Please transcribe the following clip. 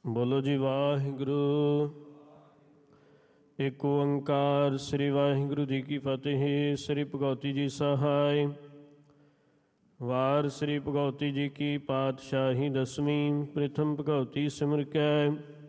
ਬੋਲੋ ਜੀ ਵਾਹਿਗੁਰੂ। ਏਕ ਓੰਕਾਰ ਸ੍ਰੀ ਵਾਹਿਗੁਰੂ ਜੀ ਕੀ ਫਤਿਹ। ਸ੍ਰੀ ਭਗਉਤੀ ਜੀ ਸਹਾਇ। ਵਾਰ ਸ੍ਰੀ ਭਗਉਤੀ ਜੀ ਕੀ ਪਾਤਸ਼ਾਹੀ ਦਸਵੀਂ। ਪ੍ਰਥਮ ਭਗਉਤੀ ਸਿਮਰ ਕੈ